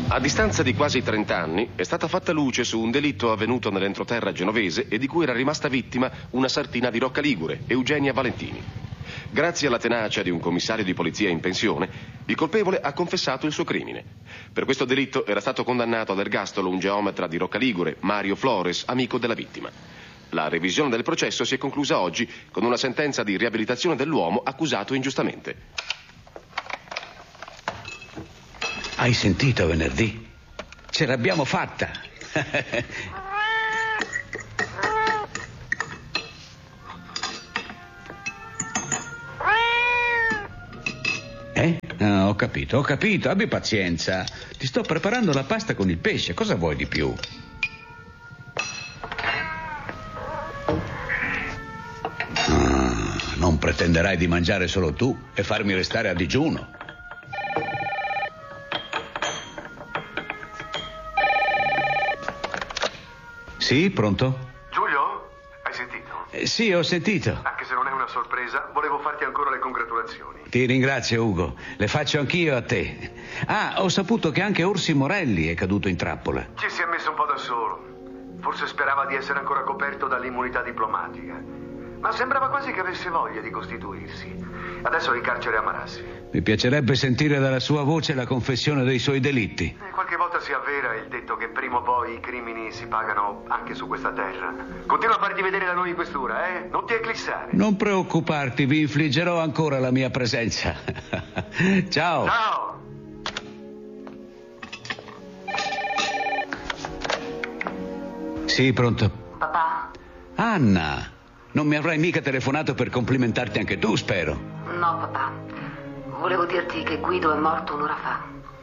A distanza di quasi 30 anni è stata fatta luce su un delitto avvenuto nell'entroterra genovese e di cui era rimasta vittima una sartina di Rocca Ligure, Eugenia Valentini. Grazie alla tenacia di un commissario di polizia in pensione, il colpevole ha confessato il suo crimine. Per questo delitto era stato condannato all'ergastolo un geometra di Rocca Ligure, Mario Flores, amico della vittima. La revisione del processo si è conclusa oggi con una sentenza di riabilitazione dell'uomo accusato ingiustamente. Hai sentito venerdì? Ce l'abbiamo fatta! Ho capito, abbi pazienza. Ti sto preparando la pasta con il pesce, cosa vuoi di più? Non pretenderai di mangiare solo tu e farmi restare a digiuno. Sì, pronto? Giulio? Hai sentito? Sì, ho sentito. Anche se non è una sorpresa, volevo farti ancora le congratulazioni. Ti ringrazio, Ugo. Le faccio anch'io a te. Ho saputo che anche Orsi Morelli è caduto in trappola. Ci si è messo un po' da solo. Forse sperava di essere ancora coperto dall'immunità diplomatica. Ma sembrava quasi che avesse voglia di costituirsi. Adesso è in carcere a Marassi. Mi piacerebbe sentire dalla sua voce la confessione dei suoi delitti. Qualche volta si avvera il detto che prima o poi i crimini si pagano anche su questa terra. Continua a farti vedere da noi in questura, eh? Non ti eclissare. Non preoccuparti, vi infliggerò ancora la mia presenza. Ciao. Ciao. Sì, pronto. Papà? Anna, non mi avrai mica telefonato per complimentarti anche tu, spero. No, papà. Volevo dirti che Guido è morto un'ora fa.